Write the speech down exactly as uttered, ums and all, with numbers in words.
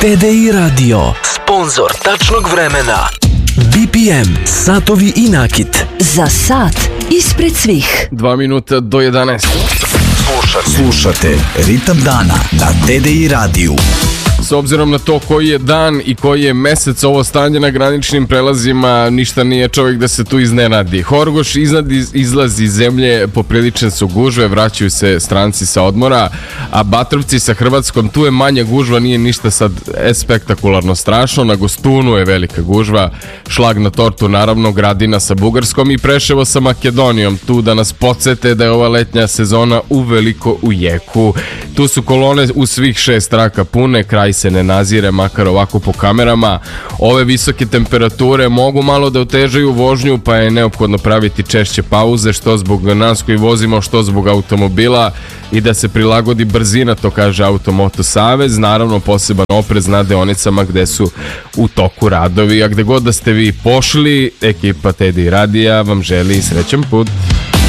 T D I Radio, sponzor tačnog vremena. B P M, satovi i nakit. Za sat ispred svih. Dva minuta do jedanaest. Slušate, Slušate Ritam dana na T D I radiju. S obzirom na to koji je dan i koji je mesec, ovo stanje na graničnim prelazima, ništa nije čovjek da se tu iznenadi. Horgoš iznad iz, izlazi iz zemlje, poprilične su gužve, vraćaju se stranci sa odmora, a Batrovci sa Hrvatskom, tu je manja gužva, nije ništa sad spektakularno strašno. Na Gostunu je velika gužva, šlag na tortu naravno, Gradina sa Bugarskom i Preševo sa Makedonijom, tu da nas podsete da je ova letnja sezona uveliko u jeku. Tu su kolone u svih šest traka pune, kraj se ne nazire, makar ovako po kamerama. Ove visoke temperature mogu malo da otežaju vožnju, pa je neophodno praviti češće pauze, što zbog nas koji vozimo, što zbog automobila, i da se prilagodi brzina, to kaže Automoto Savez. Naravno, poseban oprez na deonicama gde su u toku radovi, a gde god da ste vi pošli, ekipa T D I radija vam želi srećan put.